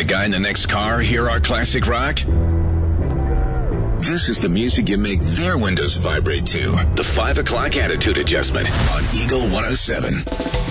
guy in the next car hear our classic rock? This is the music you make their windows vibrate to. The 5 o'clock attitude adjustment on Eagle 107.